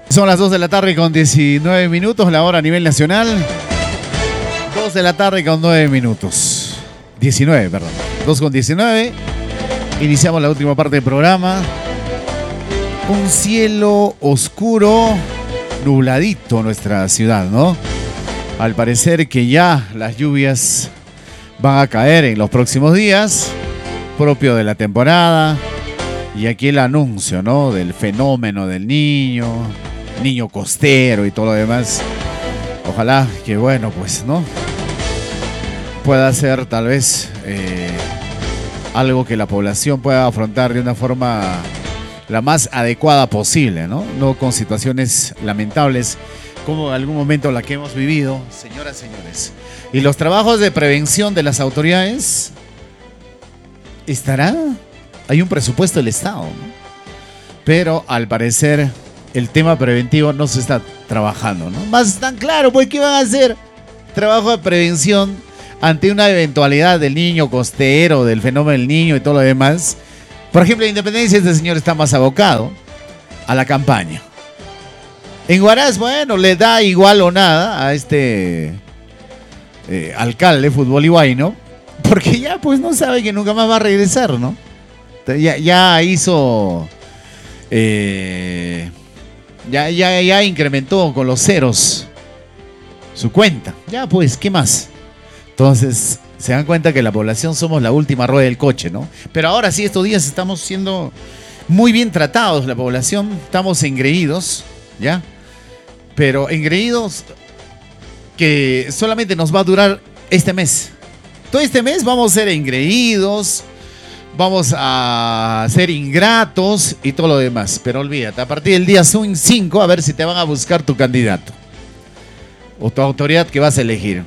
Son las 2 de la tarde con 19 minutos, la hora a nivel nacional. 2 de la tarde con 9 minutos. 19, perdón. 2 con 19. Iniciamos la última parte del programa. Un cielo oscuro, nubladito nuestra ciudad, ¿no? Al parecer que ya las lluvias van a caer en los próximos días, propio de la temporada. Y aquí el anuncio, ¿no? Del fenómeno del niño costero y todo lo demás. Ojalá que, bueno, pues, ¿no? Pueda ser tal vez algo que la población pueda afrontar de una forma la más adecuada posible, ¿no? No con situaciones lamentables como en algún momento la que hemos vivido, señoras y señores. Y los trabajos de prevención de las autoridades, ¿estará? Hay un presupuesto del Estado, ¿no? Pero al parecer el tema preventivo no se está trabajando, ¿no? Más tan claro, pues, ¿qué van a hacer? Trabajo de prevención ante una eventualidad del niño costero, del fenómeno del niño y todo lo demás. Por ejemplo, en Independencia este señor está más abocado a la campaña. En Huaraz, bueno, le da igual o nada a este alcalde futboliguayno, porque ya pues no sabe que nunca más va a regresar, ¿no? Ya hizo... Ya incrementó con los ceros su cuenta. Ya pues, ¿qué más? Entonces, se dan cuenta que la población somos la última rueda del coche, ¿no? Pero ahora sí, estos días estamos siendo muy bien tratados, la población. Estamos engreídos, ¿ya? Pero engreídos que solamente nos va a durar este mes. Todo este mes vamos a ser engreídos, vamos a ser ingratos y todo lo demás. Pero olvídate, a partir del día 5, a ver si te van a buscar tu candidato o tu autoridad que vas a elegir.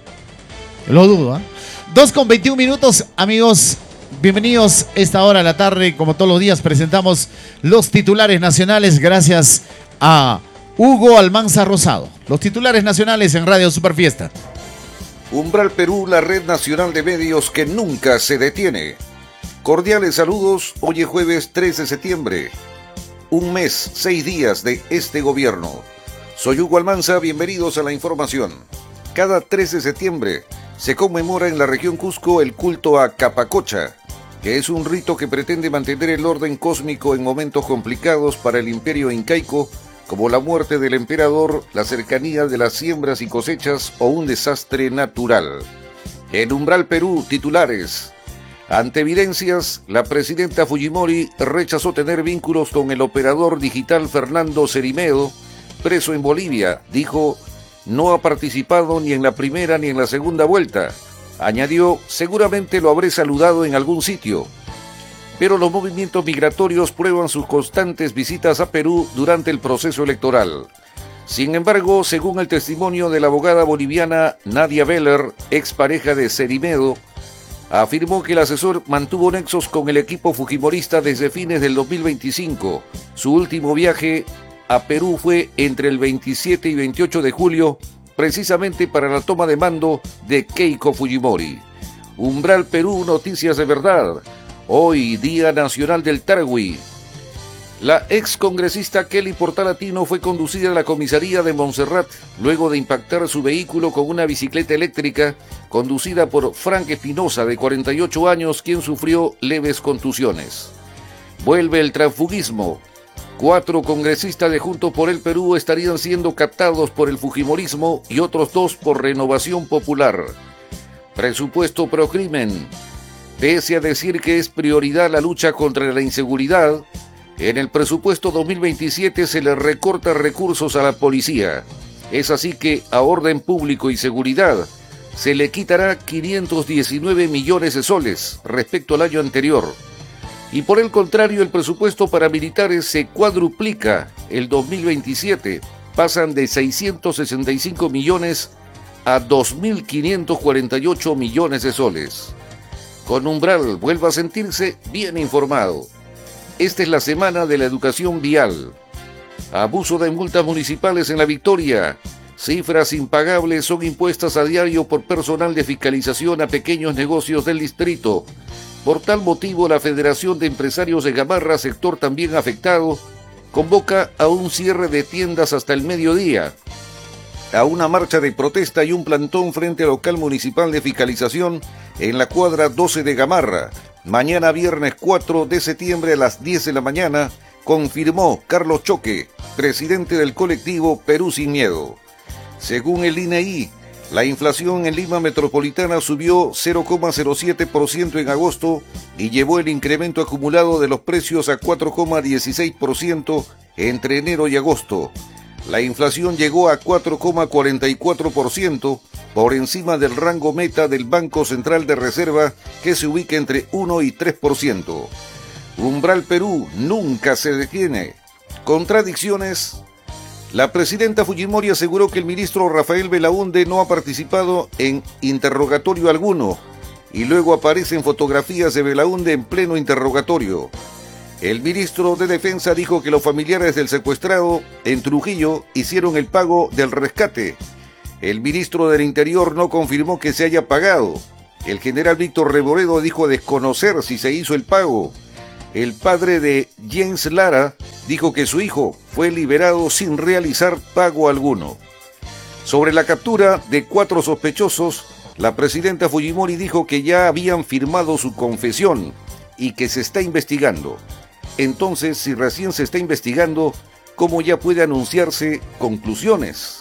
Lo dudo, ¿eh? 2 con 21 minutos, amigos. Bienvenidos a esta hora de la tarde. Como todos los días presentamos los titulares nacionales gracias a Hugo Almanza Rosado. Los titulares nacionales en Radio Superfiesta. Umbral Perú, la red nacional de medios que nunca se detiene. Cordiales saludos, hoy es jueves 13 de septiembre. Un mes, 6 días de este gobierno. Soy Hugo Almanza, bienvenidos a la información. Cada 13 de septiembre se conmemora en la región Cusco el culto a Capacocha, que es un rito que pretende mantener el orden cósmico en momentos complicados para el imperio incaico, como la muerte del emperador, la cercanía de las siembras y cosechas o un desastre natural. En Umbral Perú, titulares. Ante evidencias, la presidenta Fujimori rechazó tener vínculos con el operador digital Fernando Cerimedo, preso en Bolivia. Dijo, no ha participado ni en la primera ni en la segunda vuelta. Añadió, seguramente lo habré saludado en algún sitio. Pero los movimientos migratorios prueban sus constantes visitas a Perú durante el proceso electoral. Sin embargo, según el testimonio de la abogada boliviana Nadia Beller, expareja de Cerimedo, afirmó que el asesor mantuvo nexos con el equipo fujimorista desde fines del 2025. Su último viaje a Perú fue entre el 27 y 28 de julio, precisamente para la toma de mando de Keiko Fujimori. Umbral Perú, noticias de verdad. Hoy, Día Nacional del Tarwi. La excongresista Kelly Portalatino fue conducida a la comisaría de Montserrat luego de impactar su vehículo con una bicicleta eléctrica conducida por Frank Espinosa, de 48 años, quien sufrió leves contusiones. Vuelve el transfugismo. 4 congresistas de Juntos por el Perú estarían siendo captados por el fujimorismo y otros 2 por Renovación Popular. Presupuesto procrimen. Pese a decir que es prioridad la lucha contra la inseguridad, en el presupuesto 2027 se le recorta recursos a la policía. Es así que a orden público y seguridad se le quitará 519 millones de soles respecto al año anterior. Y por el contrario, el presupuesto para militares se cuadruplica el 2027. Pasan de 665 millones a 2.548 millones de soles. Con Umbral, vuelva a sentirse bien informado. Esta es la semana de la educación vial. Abuso de multas municipales en La Victoria. Cifras impagables son impuestas a diario por personal de fiscalización a pequeños negocios del distrito. Por tal motivo, la Federación de Empresarios de Gamarra, sector también afectado, convoca a un cierre de tiendas hasta el mediodía, a una marcha de protesta y un plantón frente al local municipal de fiscalización en la cuadra 12 de Gamarra. Mañana viernes 4 de septiembre a las 10 de la mañana, confirmó Carlos Choque, presidente del colectivo Perú Sin Miedo. Según el INEI, la inflación en Lima Metropolitana subió 0,07% en agosto y llevó el incremento acumulado de los precios a 4,16% entre enero y agosto. La inflación llegó a 4,44%, por encima del rango meta del Banco Central de Reserva, que se ubica entre 1 y 3%. Umbral Perú nunca se detiene. Contradicciones. La presidenta Fujimori aseguró que el ministro Rafael Belaúnde no ha participado en interrogatorio alguno, y luego aparecen fotografías de Belaúnde en pleno interrogatorio. El ministro de Defensa dijo que los familiares del secuestrado en Trujillo hicieron el pago del rescate. El ministro del Interior no confirmó que se haya pagado. El general Víctor Reboredo dijo desconocer si se hizo el pago. El padre de Jens Lara dijo que su hijo fue liberado sin realizar pago alguno. Sobre la captura de 4 sospechosos, la presidenta Fujimori dijo que ya habían firmado su confesión y que se está investigando. Entonces, si recién se está investigando, ¿cómo ya puede anunciarse conclusiones?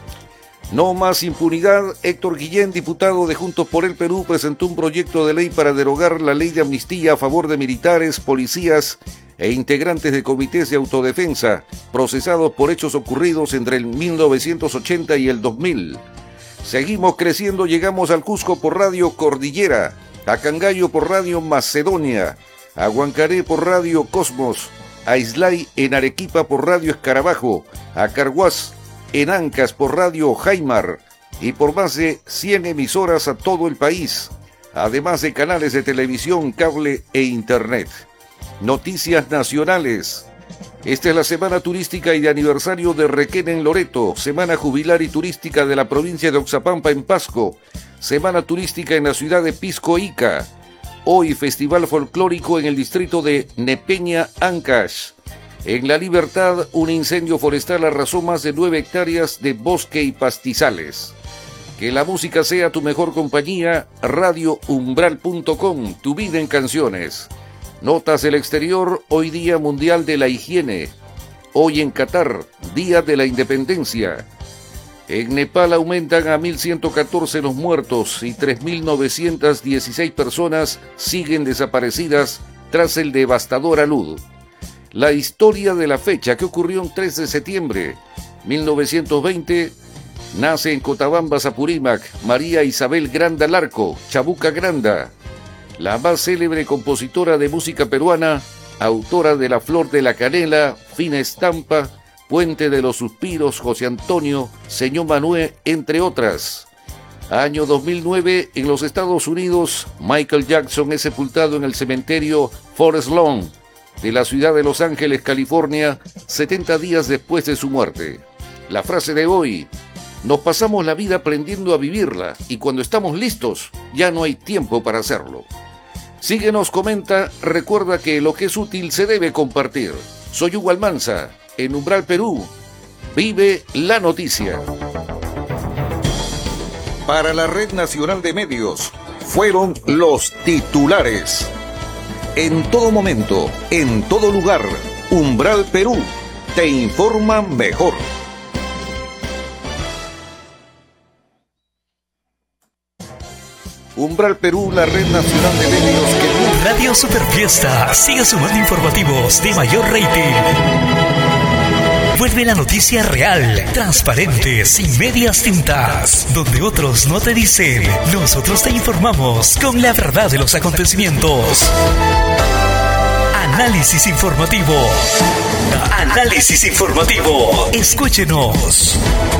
No más impunidad. Héctor Guillén, diputado de Juntos por el Perú, presentó un proyecto de ley para derogar la ley de amnistía a favor de militares, policías e integrantes de comités de autodefensa procesados por hechos ocurridos entre el 1980 y el 2000. Seguimos creciendo, llegamos al Cusco por Radio Cordillera, a Cangallo por Radio Macedonia, a Huancaré por Radio Cosmos, a Islay en Arequipa por Radio Escarabajo, a Carhuaz en Ancas por Radio Jaimar y por más de 100 emisoras a todo el país, además de canales de televisión, cable e internet. Noticias nacionales. Esta es la semana turística y de aniversario de Requén en Loreto, semana jubilar y turística de la provincia de Oxapampa en Pasco, semana turística en la ciudad de Pisco Ica. Hoy festival folclórico en el distrito de Nepeña, Ancash. En La Libertad, un incendio forestal arrasó más de 9 hectáreas de bosque y pastizales. Que la música sea tu mejor compañía. RadioUmbral.com, tu vida en canciones. Notas del exterior, hoy Día Mundial de la Higiene. Hoy en Qatar, Día de la Independencia. En Nepal aumentan a 1.114 los muertos y 3.916 personas siguen desaparecidas tras el devastador alud. La historia de la fecha que ocurrió el 3 de septiembre 1920, nace en Cotabambas, Apurímac, María Isabel Granda Larco, Chabuca Granda, la más célebre compositora de música peruana, autora de La Flor de la Canela, Fina Estampa, Puente de los Suspiros, José Antonio, Señor Manuel, entre otras. Año 2009, en los Estados Unidos, Michael Jackson es sepultado en el cementerio Forest Lawn de la ciudad de Los Ángeles, California, 70 días después de su muerte. La frase de hoy: nos pasamos la vida aprendiendo a vivirla y cuando estamos listos ya no hay tiempo para hacerlo. Síguenos, comenta, recuerda que lo que es útil se debe compartir. Soy Hugo Almanza, en Umbral Perú. Vive la noticia. Para la Red Nacional de Medios, fueron los titulares. En todo momento, en todo lugar, Umbral Perú te informa mejor. Umbral Perú, la Red Nacional de Medios que... Radio Superfiesta sigue sumando informativos de mayor rating. Vuelve la noticia real, transparente, sin medias tintas. Donde otros no te dicen, nosotros te informamos con la verdad de los acontecimientos. Análisis informativo. Análisis informativo. Escúchenos.